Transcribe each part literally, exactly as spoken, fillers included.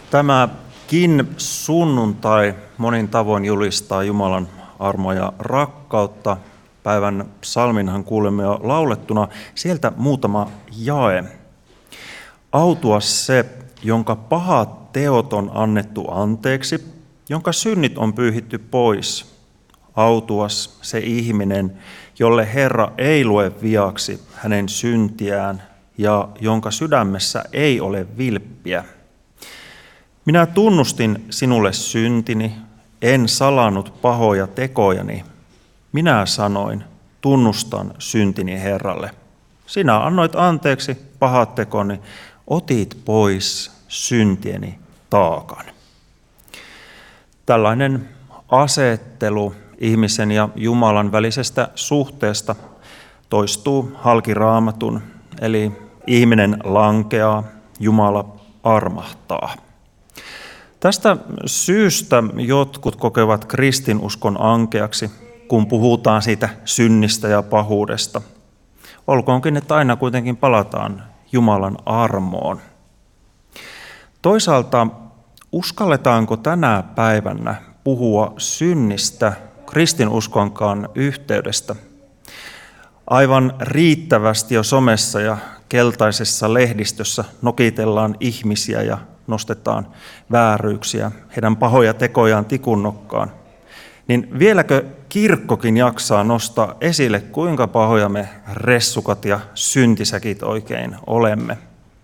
Tämäkin sunnuntai monin tavoin julistaa Jumalan armoa ja rakkautta. Päivän psalminhan kuulemme jo laulettuna. Sieltä muutama jae. Autuas se, jonka pahat teot on annettu anteeksi, jonka synnit on pyyhitty pois. Autuas se ihminen, jolle Herra ei lue viaksi hänen syntiään ja jonka sydämessä ei ole vilppiä. Minä tunnustin sinulle syntini, en salannut pahoja tekojani. Minä sanoin, tunnustan syntini Herralle. Sinä annoit anteeksi pahat tekoni, otit pois syntieni taakan. Tällainen asettelu ihmisen ja Jumalan välisestä suhteesta toistuu halki Raamatun, eli ihminen lankeaa, Jumala armahtaa. Tästä syystä jotkut kokevat kristinuskon ankeaksi, kun puhutaan siitä synnistä ja pahuudesta. Olkoonkin, että aina kuitenkin palataan Jumalan armoon. Toisaalta uskalletaanko tänä päivänä puhua synnistä kristinuskonkaan yhteydestä? Aivan riittävästi jo somessa ja keltaisessa lehdistössä nokitellaan ihmisiä ja nostetaan vääryyksiä, heidän pahoja tekojaan tikunnokkaan. Niin vieläkö kirkkokin jaksaa nostaa esille, kuinka pahoja me ressukat ja syntisäkit oikein olemme?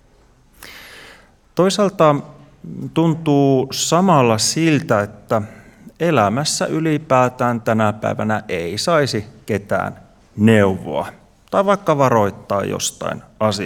Toisaalta tuntuu samalla siltä, että elämässä ylipäätään tänä päivänä ei saisi ketään neuvoa tai vaikka varoittaa jostain asiasta.